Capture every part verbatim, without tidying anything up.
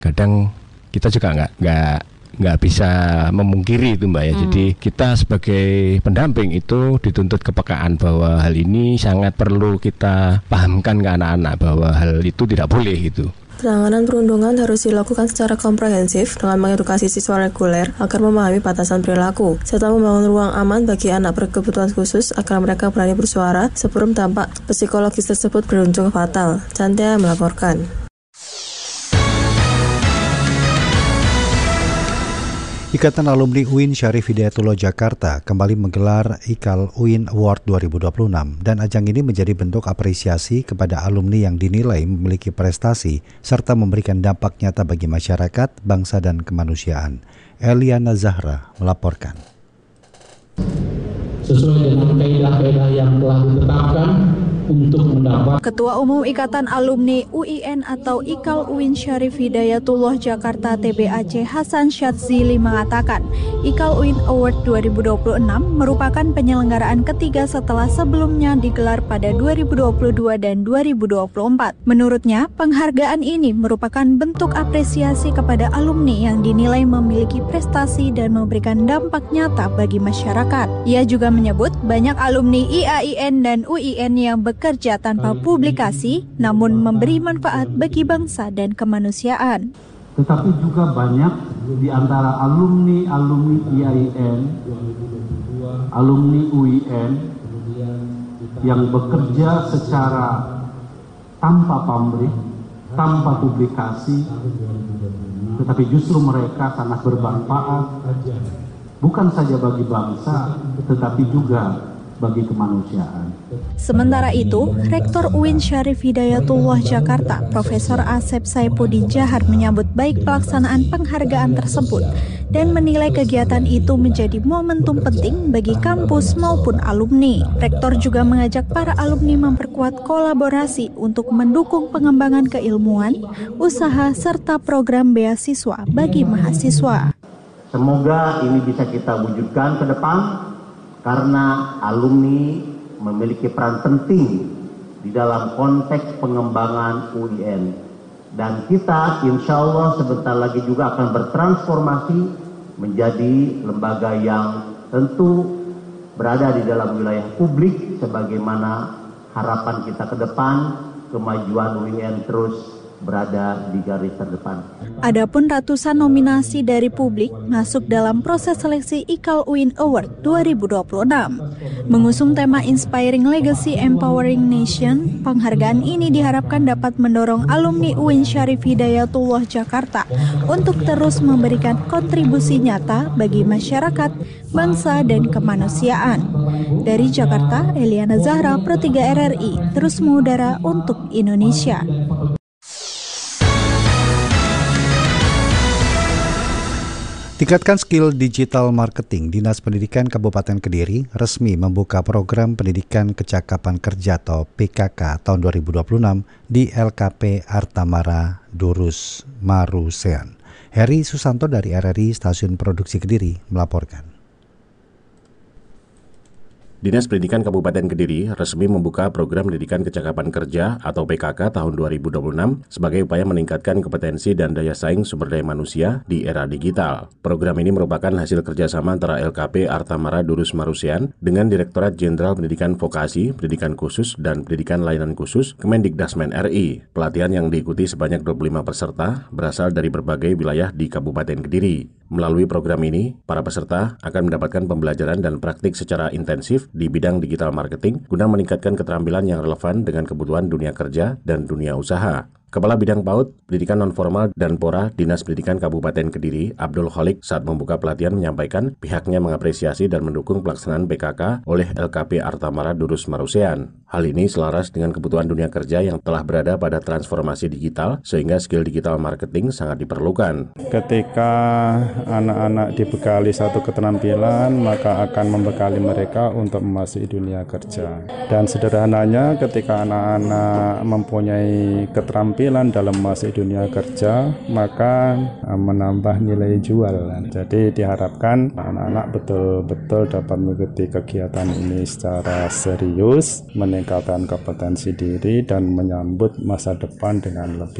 Kadang kita juga nggak nggak nggak bisa memungkiri itu Mbak ya. Hmm. Jadi kita sebagai pendamping itu dituntut kepekaan bahwa hal ini sangat perlu kita pahamkan ke anak-anak bahwa hal itu tidak boleh gitu. Penanganan perundungan harus dilakukan secara komprehensif dengan mengedukasi siswa reguler agar memahami batasan perilaku, serta membangun ruang aman bagi anak berkebutuhan khusus agar mereka berani bersuara sebelum dampak psikologis tersebut berujung fatal. Cantia melaporkan. Ikatan Alumni U I N Syarif Hidayatullah Jakarta kembali menggelar I K A L U I N Award dua ribu dua puluh enam dan ajang ini menjadi bentuk apresiasi kepada alumni yang dinilai memiliki prestasi serta memberikan dampak nyata bagi masyarakat, bangsa dan kemanusiaan. Eliana Zahra melaporkan. Sesuai dengan kaidah-kaidah yang telah ditetapkan untuk mendapat. Ketua Umum Ikatan Alumni U I N atau I K A L U I N Syarif Hidayatullah Jakarta T B A C Hasan Syadzili mengatakan I K A L U I N Award dua ribu dua puluh enam merupakan penyelenggaraan ketiga setelah sebelumnya digelar pada dua ribu dua puluh dua dan dua ribu dua puluh empat. Menurutnya, penghargaan ini merupakan bentuk apresiasi kepada alumni yang dinilai memiliki prestasi dan memberikan dampak nyata bagi masyarakat. Ia juga menyebut banyak alumni I A I N dan U I N yang bekerja tanpa publikasi, namun memberi manfaat bagi bangsa dan kemanusiaan. Tetapi juga banyak di antara alumni-alumni I A I N, alumni U I N, yang bekerja secara tanpa pamrih, tanpa publikasi, tetapi justru mereka sangat bermanfaat, bukan saja bagi bangsa, tetapi juga bagi kemanusiaan. Sementara itu, Rektor U I N Syarif Hidayatullah Jakarta, Profesor Asep Saipuddin Jahar menyambut baik pelaksanaan penghargaan tersebut dan menilai kegiatan itu menjadi momentum penting bagi kampus maupun alumni. Rektor juga mengajak para alumni memperkuat kolaborasi untuk mendukung pengembangan keilmuan, usaha, serta program beasiswa bagi mahasiswa. Semoga ini bisa kita wujudkan ke depan karena alumni memiliki peran penting di dalam konteks pengembangan U I N. Dan kita insya Allah sebentar lagi juga akan bertransformasi menjadi lembaga yang tentu berada di dalam wilayah publik sebagaimana harapan kita ke depan, kemajuan U I N terus berada di garis terdepan. Adapun ratusan nominasi dari publik masuk dalam proses seleksi I K A L U I N Award dua ribu dua puluh enam. Mengusung tema Inspiring Legacy Empowering Nation, penghargaan ini diharapkan dapat mendorong alumni U I N Syarif Hidayatullah Jakarta untuk terus memberikan kontribusi nyata bagi masyarakat, bangsa, dan kemanusiaan. Dari Jakarta, Eliana Zahra, Pro tiga R R I, terus mengudara untuk Indonesia. Tingkatkan skill digital marketing, Dinas Pendidikan Kabupaten Kediri resmi membuka program pendidikan kecakapan kerja atau P K K tahun dua ribu dua puluh enam di L K P Artamara Durus Marusean. Heri Susanto dari R R I Stasiun Produksi Kediri melaporkan. Dinas Pendidikan Kabupaten Kediri resmi membuka program pendidikan kecakapan kerja atau P K K tahun dua ribu dua puluh enam sebagai upaya meningkatkan kompetensi dan daya saing sumber daya manusia di era digital. Program ini merupakan hasil kerjasama antara L K P Artamara Durus Marusean dengan Direktorat Jenderal Pendidikan Vokasi, Pendidikan Khusus, dan Pendidikan Layanan Khusus Kemendikdasmen R I. Pelatihan yang diikuti sebanyak dua puluh lima peserta berasal dari berbagai wilayah di Kabupaten Kediri. Melalui program ini, para peserta akan mendapatkan pembelajaran dan praktik secara intensif di bidang digital marketing guna meningkatkan keterampilan yang relevan dengan kebutuhan dunia kerja dan dunia usaha. Kepala Bidang PAUD, Pendidikan Nonformal dan Pora Dinas Pendidikan Kabupaten Kediri, Abdul Kholik, saat membuka pelatihan menyampaikan pihaknya mengapresiasi dan mendukung pelaksanaan P K K oleh L K P Artamara Durus Marusean. Hal ini selaras dengan kebutuhan dunia kerja yang telah berada pada transformasi digital sehingga skill digital marketing sangat diperlukan. Ketika anak-anak dibekali satu keterampilan, maka akan membekali mereka untuk memasuki dunia kerja. Dan sederhananya ketika anak-anak mempunyai keterampilan dalam masuk dunia kerja, maka menambah nilai jual. Jadi diharapkan anak-anak betul-betul dapat mengikuti kegiatan ini secara serius, meningkatkan kompetensi diri dan menyambut masa depan dengan lebih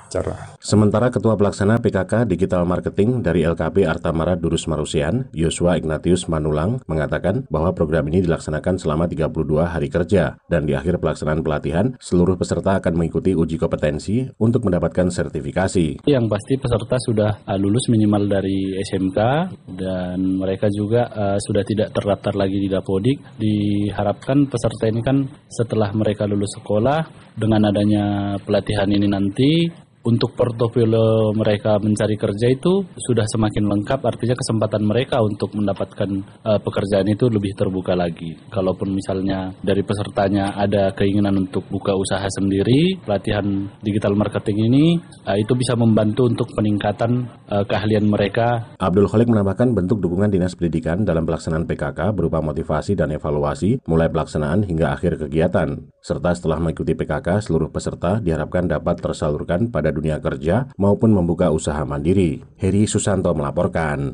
cerah. Sementara Ketua Pelaksana P K K Digital Marketing dari L K P Artamara Durus Marusian, Yosua Ignatius Manulang, mengatakan bahwa program ini dilaksanakan selama tiga puluh dua hari kerja dan di akhir pelaksanaan pelatihan, seluruh peserta akan mengikuti uji kompetensi untuk mendapatkan sertifikasi. Yang pasti peserta sudah uh, lulus minimal dari S M K dan mereka juga uh, sudah tidak terdaftar lagi di Dapodik. Diharapkan peserta ini kan setelah mereka lulus sekolah, dengan adanya pelatihan ini nanti, untuk portofolio mereka mencari kerja itu sudah semakin lengkap, artinya kesempatan mereka untuk mendapatkan uh, pekerjaan itu lebih terbuka lagi. Kalaupun misalnya dari pesertanya ada keinginan untuk buka usaha sendiri, pelatihan digital marketing ini uh, itu bisa membantu untuk peningkatan uh, keahlian mereka. Abdul Khalik menambahkan bentuk dukungan Dinas Pendidikan dalam pelaksanaan P K K berupa motivasi dan evaluasi mulai pelaksanaan hingga akhir kegiatan. Serta setelah mengikuti P K K, seluruh peserta diharapkan dapat tersalurkan pada dunia kerja maupun membuka usaha mandiri. Heri Susanto melaporkan.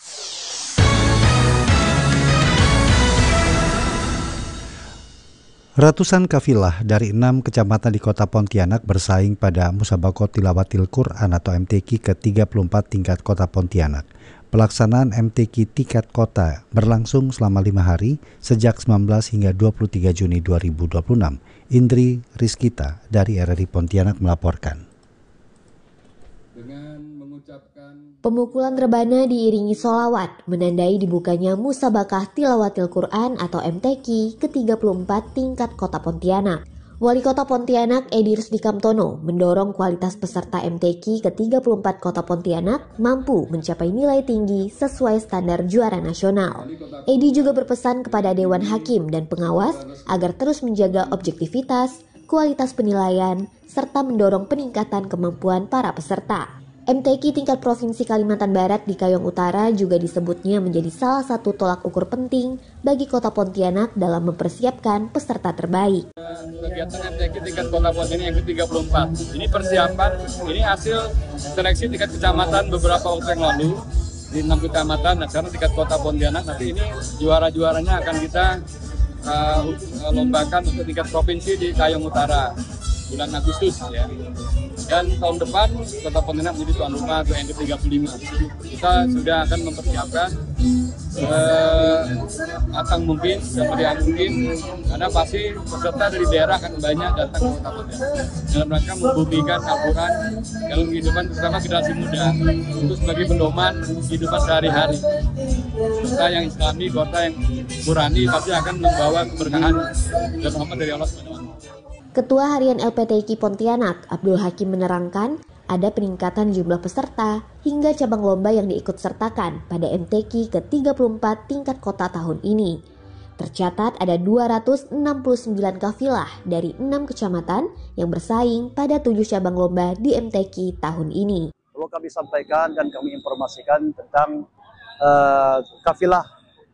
Ratusan kafilah dari enam kecamatan di Kota Pontianak bersaing pada Musabaqah Tilawatil Quran atau M T Q ke tiga puluh empat tingkat Kota Pontianak. Pelaksanaan M T Q tingkat kota berlangsung selama lima hari sejak sembilan belas hingga dua puluh tiga Juni dua ribu dua puluh enam. Indri Rizkita dari R R I Pontianak melaporkan. Pemukulan rebana diiringi sholawat menandai dibukanya Musabaqah Tilawatil Quran atau M T Q ke tiga puluh empat tingkat Kota Pontianak. Wali Kota Pontianak Edi Rusdi Kamtono mendorong kualitas peserta M T Q ke tiga puluh empat Kota Pontianak mampu mencapai nilai tinggi sesuai standar juara nasional. Edi juga berpesan kepada Dewan Hakim dan pengawas agar terus menjaga objektivitas, kualitas penilaian, serta mendorong peningkatan kemampuan para peserta. M T Q tingkat Provinsi Kalimantan Barat di Kayong Utara juga disebutnya menjadi salah satu tolak ukur penting bagi Kota Pontianak dalam mempersiapkan peserta terbaik. Kegiatan M T Q tingkat Kota Pontianak yang ke tiga puluh empat. Ini persiapan, ini hasil seleksi tingkat kecamatan beberapa waktu yang lalu di enam kecamatan. Nah, sekarang tingkat Kota Pontianak, nanti ini juara-juaranya akan kita uh, lombakan untuk tingkat provinsi di Kayong Utara bulan Agustus ya. Dan tahun depan Kota Pontianak menjadi tuan rumah untuk yang ke tiga puluh lima. Kita sudah akan mempersiapkan matang eh, mungkin dan meriah mungkin, karena pasti peserta dari daerah akan banyak datang ke Kota Pontianak dalam rangka membuktikan Al-Quran dalam kehidupan terutama generasi muda untuk sebagai pedoman kehidupan sehari-hari. Kota yang Islami, kota yang Qurani pasti akan membawa keberkahan dan rahmat dari Allah subhanahu wa taala. Ketua Harian L P T Q Pontianak, Abdul Hakim menerangkan ada peningkatan jumlah peserta hingga cabang lomba yang diikutsertakan pada M T Q ke tiga puluh empat tingkat kota tahun ini. Tercatat ada dua ratus enam puluh sembilan kafilah dari enam kecamatan yang bersaing pada tujuh cabang lomba di M T Q tahun ini. Perlu kami sampaikan dan kami informasikan tentang uh, kafilah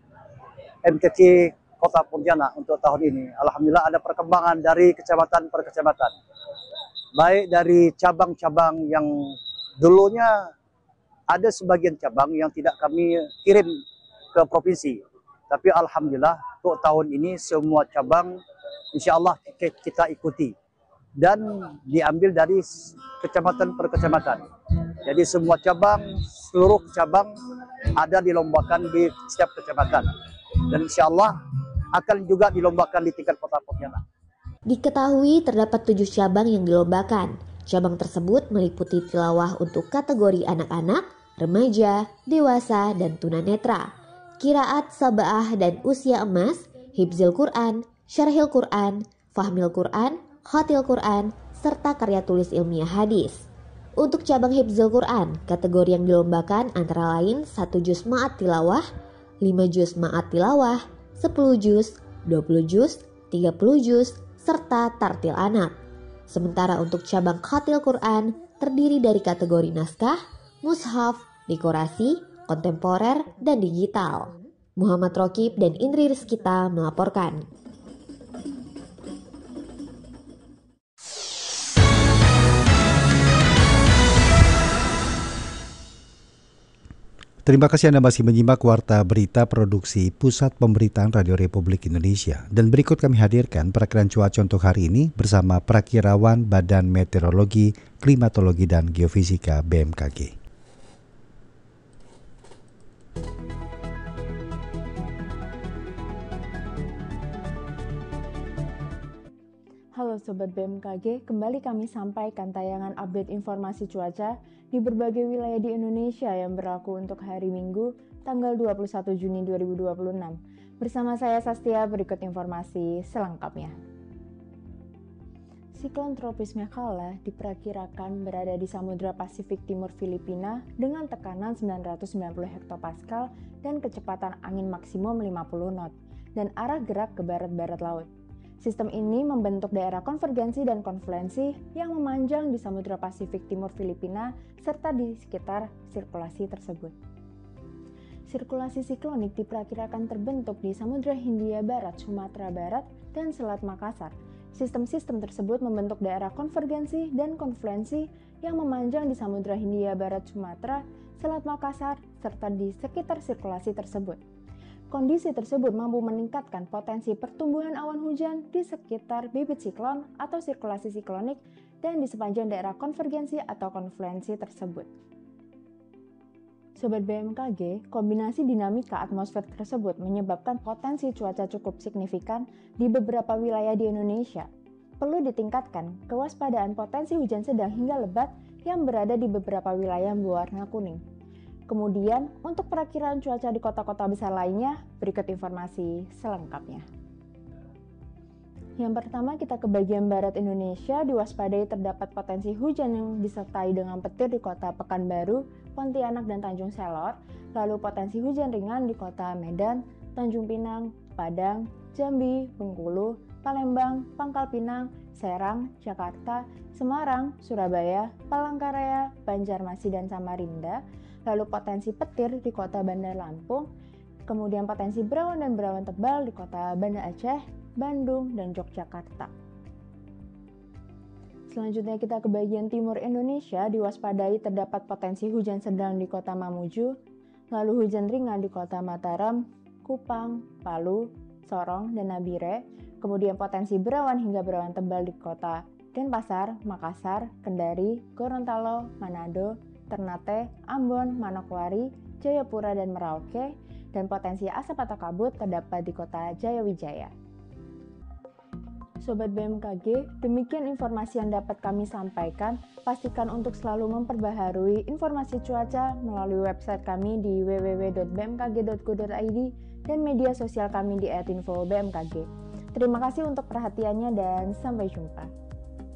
M T Q Kota Pontianak untuk tahun ini. Alhamdulillah ada perkembangan dari kecamatan per kecamatan. Baik dari cabang-cabang yang dulunya ada sebagian cabang yang tidak kami kirim ke provinsi. Tapi Alhamdulillah untuk tahun ini semua cabang insya Allah kita ikuti. Dan diambil dari kecamatan per kecamatan. Jadi semua cabang, seluruh cabang ada dilombakan di setiap kecamatan. Dan insya Allah akan juga dilombakan di tingkat Kota Pontianak. Diketahui terdapat tujuh cabang yang dilombakan. Cabang tersebut meliputi tilawah untuk kategori anak-anak, remaja, dewasa, dan tunanetra, qiraat sabaah dan usia emas, hifzil Quran, syarhil Quran, fahmil Quran, khatil Quran, serta karya tulis ilmiah hadis. Untuk cabang hifzil Quran, kategori yang dilombakan antara lain satu juz ma'at tilawah, lima juz ma'at tilawah, sepuluh juz, dua puluh juz, tiga puluh juz, serta tartil anak. Sementara untuk cabang khatil Quran terdiri dari kategori naskah, mushaf, dekorasi, kontemporer, dan digital. Muhammad Rokib dan Indri Rizkita melaporkan. Terima kasih Anda masih menyimak Warta Berita Produksi Pusat Pemberitaan Radio Republik Indonesia. Dan berikut kami hadirkan perakiraan cuaca untuk hari ini bersama Prakirawan Badan Meteorologi Klimatologi dan Geofisika B M K G. Halo Sobat B M K G, kembali kami sampaikan tayangan update informasi cuaca di berbagai wilayah di Indonesia yang berlaku untuk hari Minggu, tanggal dua puluh satu Juni dua ribu dua puluh enam. Bersama saya Sastia, berikut informasi selengkapnya. Siklon tropis Mekhala diperkirakan berada di Samudra Pasifik Timur Filipina dengan tekanan sembilan ratus sembilan puluh hektopascal dan kecepatan angin maksimum lima puluh knot dan arah gerak ke barat-barat laut. Sistem ini membentuk daerah konvergensi dan konfluensi yang memanjang di Samudra Pasifik Timur Filipina serta di sekitar sirkulasi tersebut. Sirkulasi siklonik diperkirakan terbentuk di Samudra Hindia Barat, Sumatera Barat, dan Selat Makassar. Sistem-sistem tersebut membentuk daerah konvergensi dan konfluensi yang memanjang di Samudra Hindia Barat, Sumatera, Selat Makassar, serta di sekitar sirkulasi tersebut. Kondisi tersebut mampu meningkatkan potensi pertumbuhan awan hujan di sekitar bibit siklon atau sirkulasi siklonik dan di sepanjang daerah konvergensi atau konfluensi tersebut. Sobat B M K G, kombinasi dinamika atmosfer tersebut menyebabkan potensi cuaca cukup signifikan di beberapa wilayah di Indonesia. Perlu ditingkatkan kewaspadaan potensi hujan sedang hingga lebat yang berada di beberapa wilayah berwarna kuning. Kemudian, untuk perakiraan cuaca di kota-kota besar lainnya, berikut informasi selengkapnya. Yang pertama, kita ke bagian barat Indonesia, diwaspadai terdapat potensi hujan yang disertai dengan petir di kota Pekanbaru, Pontianak, dan Tanjung Selor, lalu potensi hujan ringan di kota Medan, Tanjung Pinang, Padang, Jambi, Bengkulu, Palembang, Pangkal Pinang, Serang, Jakarta, Semarang, Surabaya, Palangkaraya, Banjarmasin, dan Samarinda, lalu potensi petir di kota Bandar Lampung, kemudian potensi berawan dan berawan tebal di kota Banda Aceh, Bandung, dan Yogyakarta. Selanjutnya kita ke bagian timur Indonesia, diwaspadai terdapat potensi hujan sedang di kota Mamuju, lalu hujan ringan di kota Mataram, Kupang, Palu, Sorong, dan Nabire, kemudian potensi berawan hingga berawan tebal di kota Denpasar, Makassar, Kendari, Gorontalo, Manado, Ternate, Ambon, Manokwari, Jayapura, dan Merauke, dan potensi asap atau kabut terdapat di kota Jayawijaya. Sobat B M K G, demikian informasi yang dapat kami sampaikan. Pastikan untuk selalu memperbaharui informasi cuaca melalui website kami di w w w dot b m k g dot go dot i d dan media sosial kami di et info b m k g. Terima kasih untuk perhatiannya dan sampai jumpa.